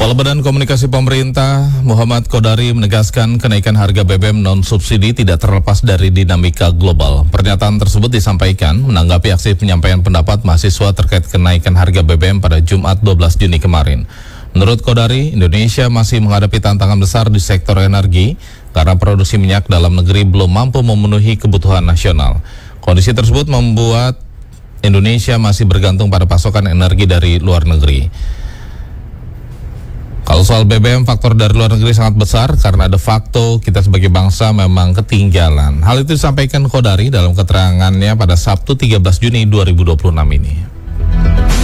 Kepala Badan Komunikasi Pemerintah Muhammad Kodari menegaskan kenaikan harga BBM non-subsidi tidak terlepas dari dinamika global. Pernyataan tersebut disampaikan menanggapi aksi penyampaian pendapat mahasiswa terkait kenaikan harga BBM pada Jumat 12 Juni kemarin. Menurut Kodari, Indonesia masih menghadapi tantangan besar di sektor energi karena produksi minyak dalam negeri belum mampu memenuhi kebutuhan nasional. Kondisi tersebut membuat Indonesia masih bergantung pada pasokan energi dari luar negeri. Kalau soal BBM, faktor dari luar negeri sangat besar karena de facto kita sebagai bangsa memang ketinggalan. Hal itu disampaikan Kodari dalam keterangannya pada Sabtu 13 Juni 2026 ini.